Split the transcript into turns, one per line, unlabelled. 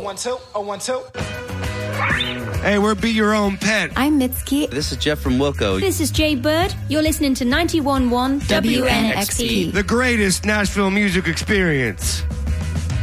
1-2, 0-1-2.
Hey, we're Be Your Own Pet.
I'm Mitski.
This is Jeff from Wilco.
This is Jay Bird. You're listening to 91.1 WNXP.
The greatest Nashville music experience.